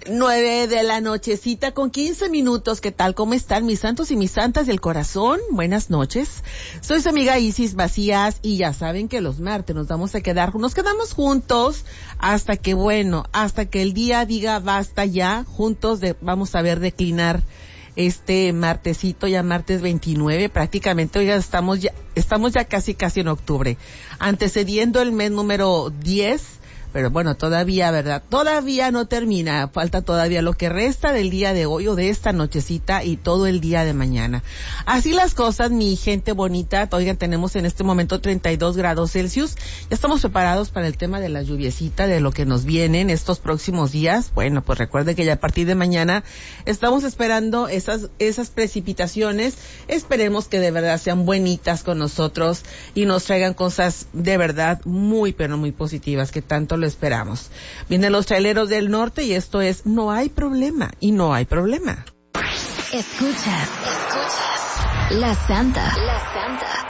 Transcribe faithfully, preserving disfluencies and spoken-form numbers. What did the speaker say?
Nueve de la nochecita con quince minutos. ¿Qué tal? ¿Cómo están mis santos y mis santas del corazón? Buenas noches. Soy su amiga Isis Macías y ya saben que los martes nos vamos a quedar, nos quedamos juntos hasta que, bueno, hasta que el día diga basta ya. Juntos de, vamos a ver declinar este martesito, ya martes veintinueve, prácticamente, oiga, estamos ya, estamos ya casi casi en octubre, antecediendo el mes número diez. Pero bueno, todavía, ¿verdad? Todavía no termina. Falta todavía lo que resta del día de hoy o de esta nochecita y todo el día de mañana. Así las cosas, mi gente bonita. Oigan, tenemos en este momento treinta y dos grados Celsius. Ya estamos preparados para el tema de la lluviecita, de lo que nos viene en estos próximos días. Bueno, pues recuerden que ya a partir de mañana estamos esperando esas, esas precipitaciones. Esperemos que de verdad sean buenitas con nosotros y nos traigan cosas de verdad muy, pero muy positivas, que tanto lo esperamos. Vienen los traileros del norte y esto es No Hay Problema, y no hay problema. Escuchas, escuchas La Santa, La Santa